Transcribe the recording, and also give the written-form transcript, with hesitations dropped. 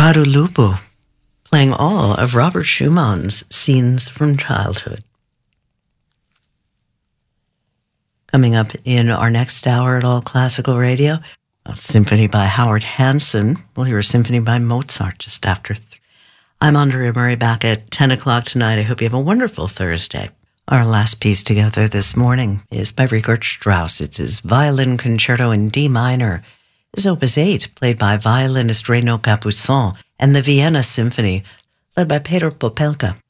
Radu Lupu, playing all of Robert Schumann's Scenes from Childhood. Coming up in our next hour at All Classical Radio, a symphony by Howard Hanson. We'll hear a symphony by Mozart just after. I'm Andrea Murray, back at 10 o'clock tonight. I hope you have a wonderful Thursday. Our last piece together this morning is by Richard Strauss. It's his Violin Concerto in D minor. It's Opus 8, played by violinist Renaud Capuçon, and the Vienna Symphony, led by Peter Popelka.